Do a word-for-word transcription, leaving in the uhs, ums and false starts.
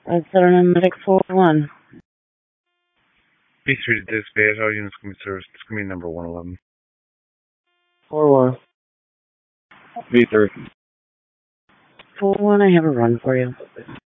That's our medic four one. B three to dispatch, all units can be serviced. It's going to be number one eleven. four one. V three. four one, I have a run for you.